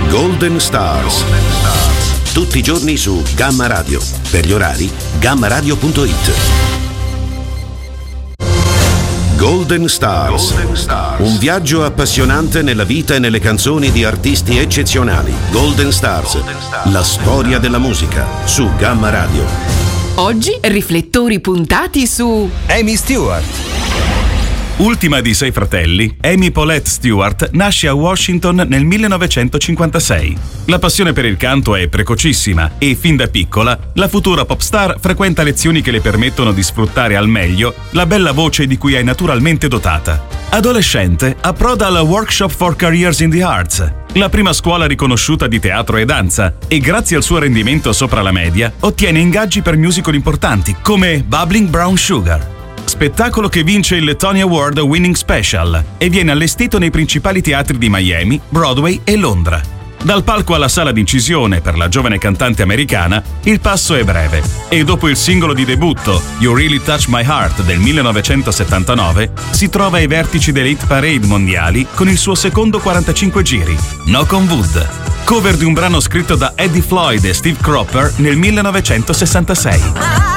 Golden Stars. Tutti i giorni su Gamma Radio. Per gli orari, gammaradio.it. Golden Stars. Un viaggio appassionante nella vita e nelle canzoni di artisti eccezionali. Golden Stars. La storia della musica su Gamma Radio. Oggi riflettori puntati su Amy Stewart. Ultima di 6 fratelli, Amy Paulette Stewart nasce a Washington nel 1956. La passione per il canto è precocissima e fin da piccola la futura pop star frequenta lezioni che le permettono di sfruttare al meglio la bella voce di cui è naturalmente dotata. Adolescente, approda alla Workshop for Careers in the Arts, la prima scuola riconosciuta di teatro e danza, e grazie al suo rendimento sopra la media ottiene ingaggi per musical importanti come Bubbling Brown Sugar, spettacolo che vince il Tony Award Winning Special e viene allestito nei principali teatri di Miami, Broadway e Londra. Dal palco alla sala d'incisione per la giovane cantante americana, il passo è breve e dopo il singolo di debutto You Really Touch My Heart del 1979 si trova ai vertici delle hit parade mondiali con il suo secondo 45 giri, Knock on Wood, cover di un brano scritto da Eddie Floyd e Steve Cropper nel 1966.